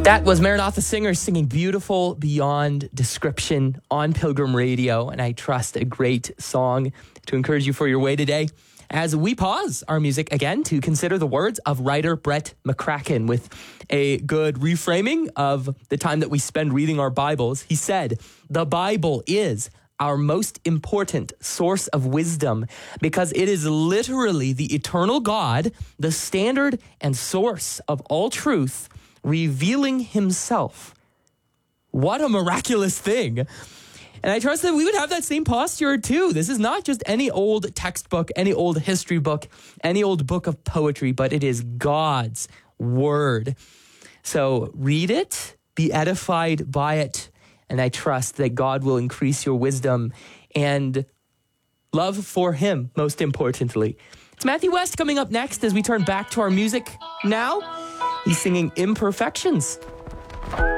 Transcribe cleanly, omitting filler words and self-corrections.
That was Maranatha Singers singing Beautiful Beyond Description on Pilgrim Radio, and I trust a great song to encourage you for your way today as we pause our music again to consider the words of writer Brett McCracken with a good reframing of the time that we spend reading our Bibles. He said, "The Bible is our most important source of wisdom because it is literally the eternal God, the standard and source of all truth, revealing himself." What a miraculous thing. And I trust that we would have that same posture too. This is not just any old textbook, any old history book, any old book of poetry, but it is God's word. So read it, be edified by it, and I trust that God will increase your wisdom and love for him, most importantly. It's Matthew West coming up next as we turn back to our music now. He's singing Imperfections.